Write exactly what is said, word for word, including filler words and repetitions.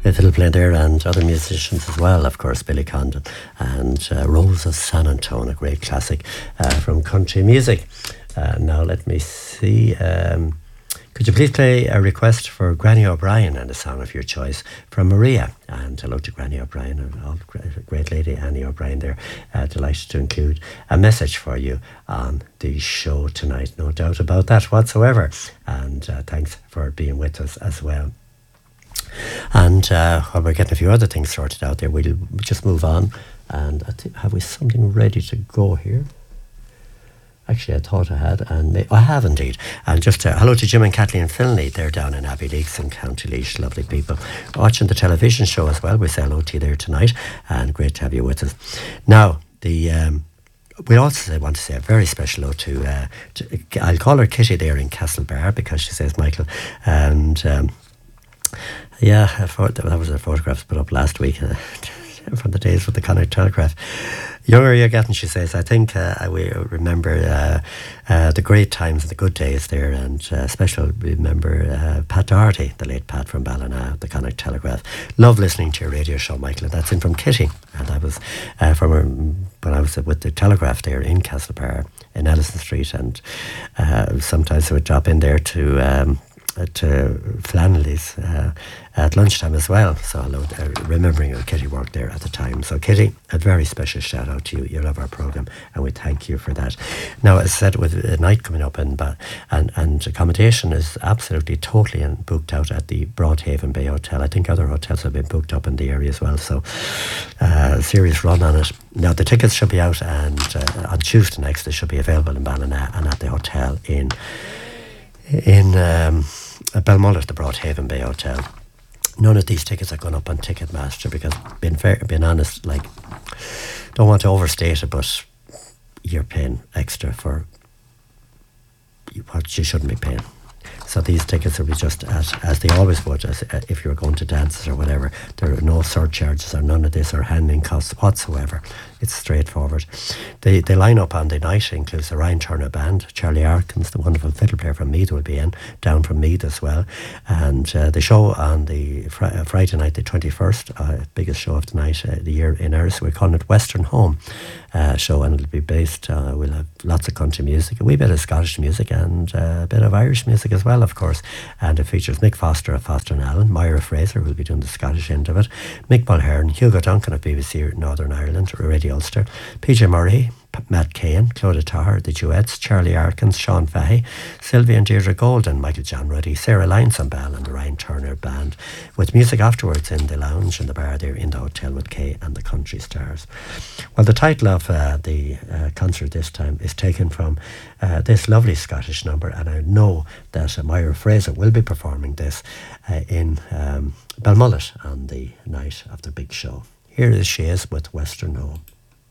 With fiddle player there and other musicians as well, of course, Billy Condon and uh, Rose of San Antone, a great classic uh, from country music. Uh, now let me see. Um, could you please play a request for Granny O'Brien and a song of your choice from Maria? And hello to Granny O'Brien and all great lady Annie O'Brien there. Uh, delighted to include a message for you on the show tonight. No doubt about that whatsoever. And uh, thanks for being with us as well. And uh, while we're getting a few other things sorted out there, we'll just move on. And I think, have we something ready to go here? Actually, I thought I had, and may, I have indeed. And just uh, hello to Jim and Kathleen Finlay. They're down in Abbey Leaks in County Laois. Lovely people. Watching the television show as well. We say hello to you there tonight. And great to have you with us. Now, the... Um, We also want to say a very special hello to, uh, to, I'll call her Kitty there in Castlebar because she says Michael. And... Um, Yeah, that was a photograph put up last week uh, from the days with the Connacht Telegraph. Younger you're getting, she says. I think uh, we remember uh, uh, the great times and the good days there, and uh, special remember uh, Pat Doherty, the late Pat from Ballina, the Connacht Telegraph. Love listening to your radio show, Michael. And that's in from Kitty, and that was uh, from her, when I was with the Telegraph there in Castlebar in Ellison Street, and uh, sometimes I would drop in there to. Um, to Flannelly's uh, at lunchtime as well. So I love uh, remembering how Kitty worked there at the time. So Kitty, a very special shout out to you. You love our programme and we thank you for that. Now, as I said, with a night coming up and, and, and accommodation is absolutely totally and booked out at the Broadhaven Bay Hotel. I think other hotels have been booked up in the area as well. So uh, serious run on it. Now the tickets should be out, and uh, on Tuesday next they should be available in Ballina and at the hotel in in um, Belmullet, the Broadhaven Bay Hotel. None of these tickets are going up on Ticketmaster because, being fair, being honest, like, don't want to overstate it, but you're paying extra for what you shouldn't be paying. So these tickets will be just as, as they always would, as uh, if you're going to dances or whatever. There are no surcharges or none of this or handling costs whatsoever. It's straightforward. The the lineup on the night includes the Ryan Turner Band, Charlie Arkins, the wonderful fiddle player from Meath will be in, down from Meath as well. And uh, the show on the fr- uh, Friday night, the twenty-first, uh, biggest show of the night, uh, the year in Erris, we're calling it Western Home uh, show, and it'll be based, uh, we'll have lots of country music, a wee bit of Scottish music and uh, a bit of Irish music as well, of course. And it features Mick Foster of Foster and Allen, Myra Fraser, who'll be doing the Scottish end of it, Mick Mulhern, Hugo Duncan of B B C Northern Ireland, Radio Ulster, P J Murray, Matt Cahan, Claudia Tahar, the Duets, Charlie Arkins, Sean Fahey, Sylvia and Deirdre Golden, Michael John Ruddy, Sarah Lyons on bell, and the Ryan Turner Band, with music afterwards in the lounge and the bar there in the hotel with Kay and the Country Stars. Well, the title of uh, the uh, concert this time is taken from uh, this lovely Scottish number, and I know that uh, Myra Fraser will be performing this uh, in um, Belmullet on the night of the big show. Here she is with Western Home.